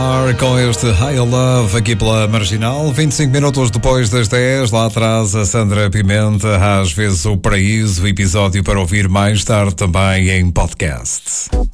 Com este High Love aqui pela Marginal, 25 minutos depois das 10, lá atrás a Sandra Pimenta, às vezes o Paraíso, episódio para ouvir mais tarde também em podcast.